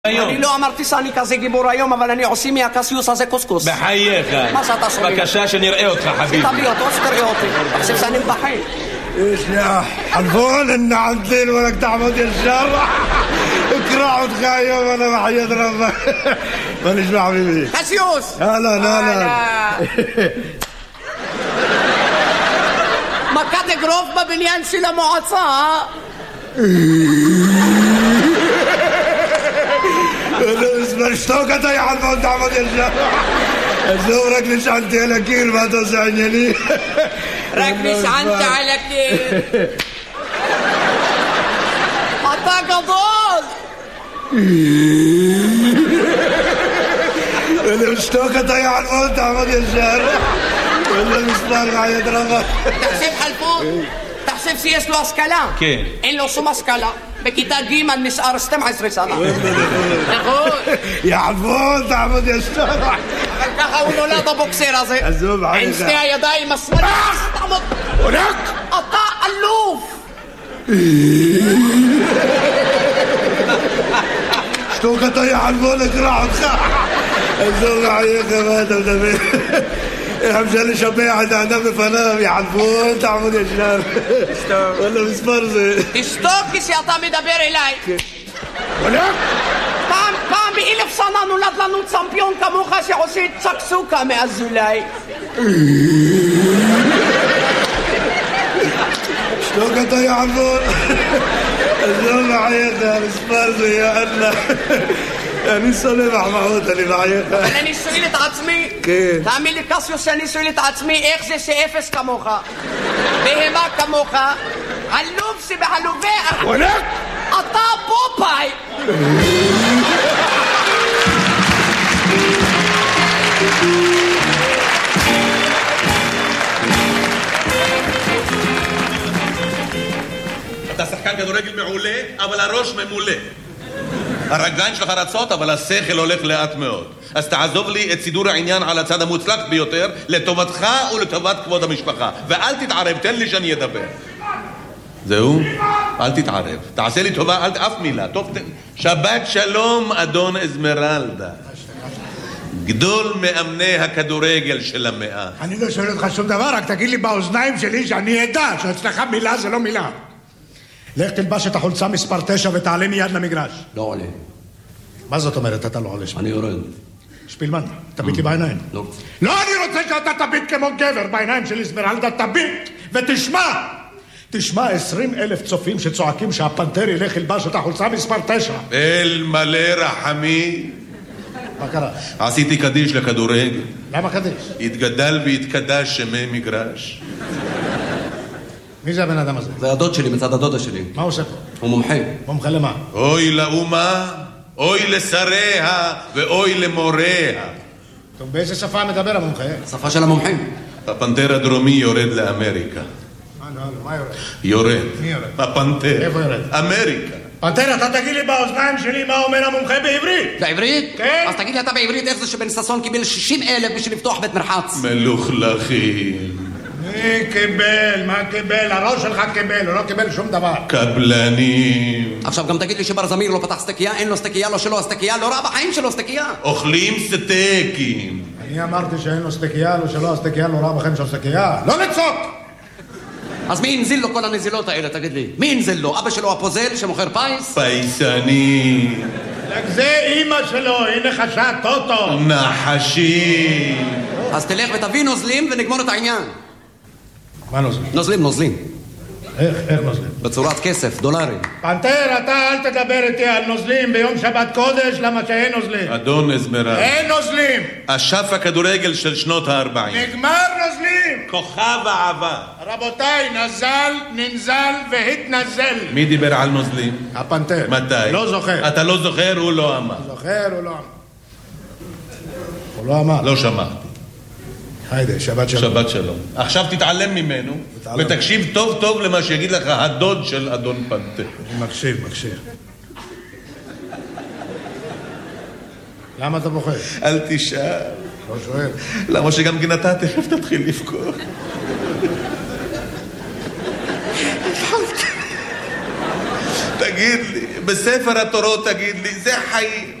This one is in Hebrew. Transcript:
אני לא אמרתי שאני כזה גיבור היום, אבל אני עושה מהקסיוס הזה קוסקוס. בחייך. מה שאתה שומע? בבקשה שנראה אותך חביבי. תביא אותו שתראה אותי. חושב שאני מבחין. ايش يا حلفون ان عدل ولك تعمد الشر اكرع وتخايم وانا وحياة ربك مانيش مع حبيبي קסיוס! لا מכת אגרוף בבניין של המועצה. اسمع اشتوكت يا حلفون تعمد الشر ازورك نشعنتي على كير ما توسعني لي רק נשענת על הקיר. אתה גדול! اشتوكت يا حلفون تعمد الشر ولا مسمار حياة ربك תחשב חלפון, תחשב שיש לו השכלה. כן. אין לו שום השכלה. בכיתה ג' נשאר 12 שנה. נכון. يا حلفون تعمد الشر ככה הוא נולד הבוקסר הזה. עזוב, עם עליך. שתי הידיים השמאליות. תעמוד. אתה אלוף. اشتوكت يا حلفون اكرع وتخاع عزوز عليك ما انت مدبر حمشان شبيع انا بفنام يا حلفون تعمد الشر ولا مسفرزه תשתוק כשאתה מדבר אליי. ولك פעם ב1000 שנה נולד לנו צמפיון כמוך שעושה צקסוקה מאזולאי. اشتوكت يا حلفون عزوز عليك مسفرزه يا الله אני סולח מחמוד, אני בעייך. אבל אני שואל את עצמי, כן. תאמין לי קסיוס שאני שואל את עצמי איך זה שאפס כמוך, בהמה כמוך, אלוף שבהלוביה, ولك אתה פופאי. אתה שחקן כדורגל מעולה, אבל הראש ממולא. הרגליים שלך רצות, אבל השכל הולך לאט מאוד. אז תעזוב לי את סידור העניין על הצד המוצלח ביותר, לטובתך ולטובת כבוד המשפחה. ואל תתערב, תן לי שאני אדבר. זהו? אל תתערב. תעשה לי טובה, אף מילה. טוב, שבת שלום, אדון אזמרלדה. גדול מאמני הכדורגל של המאה. אני לא שואל אותך שום דבר, רק תגיד לי באוזניים שלי שאני אדע שאצלך מילה זה לא מילה. לך תלבש את החולצה מספר 9 ותעלה מיד למגרש. לא עולה. מה זאת אומרת אתה לא עולה שם? אני יורד. שפילמן, תביט לי בעיניים. לא. לא, אני רוצה שאתה תביט כמו גבר בעיניים של אזמרלדה, תביט ותשמע. תשמע 20,000 צופים שצועקים שהפנתר ילך ילבש את החולצה מספר 9. אל מלא רחמי. מה קרה? עשיתי קדיש לכדורגל. למה קדיש? התגדל והתקדש שמי מגרש. מי זה הבן אדם הזה? זה הדוד שלי מצד הדודה שלי. מה הוא עושה פה? הוא מומחה. מומחה למה? אוי לאומה, אוי לשריה ואוי למוריה. טוב, באיזה שפה מדבר המומחה? שפה של המומחים. הפנתר הדרומי יורד לאמריקה. מה יורד? יורד. מי יורד? הפנתר. איפה יורד? אמריקה. פנתר, אתה תגיד לי באוזניים שלי מה אומר המומחה בעברית. בעברית? כן. אז תגיד לי אתה בעברית איך זה שבן ששון קיבל 60,000 בשביל לפתוח בית מרחץ. מלוכלכים. מי קיבל? מה קיבל? הראש שלך קיבל, הוא לא קיבל שום דבר. קבלנים. עכשיו גם תגיד לי שבר זמיר לא פתח סטקייה, אין לו סטקייה, לא שלו הסטקייה, לא רע בחיים שלו סטקייה. אוכלים סטייקים. אני אמרתי שאין לו סטקייה, לא שלו הסטקייה, לא רע בכם של סטקייה. לא לצוק! אז מי הנזיל לו כל הנזילות האלה, תגיד לי? מי הנזיל לו? אבא שלו הפוזל שמוכר פייס? פייסני. רק זה אימא שלו, היא נחשה טוטו. נחשים. אז תלך ותביא נוזלים ונגמור את העניין. מה נוזלים? נוזלים. איך נוזלים? בצורת כסף, דולרים. פנתר, אתה אל תדבר איתי על נוזלים ביום שבת קודש, למה שאין נוזלים. אדון אזמרלדה. אין נוזלים! אשף הכדורגל של שנות ה-40. נגמר נוזלים! כוכב העבר. רבותיי, נזל, ננזל והתנזל. מי דיבר על נוזלים? הפנתר. מתי? לא זוכר. אתה לא זוכר, הוא לא אמר. זוכר, הוא לא אמר. הוא לא אמר. לא שמעתי. היידה, שבת שלום. שבת שלום. עכשיו תתעלם ממנו, ותקשיב טוב טוב למה שיגיד לך הדוד של אדון פנתר. אני מקשיב. למה אתה בוחר? אל תשאל. לא שואל. למה שגם גנתה תכף תתחיל לבכור. תגיד לי, בספר התורות תגיד לי, זה זה חיים.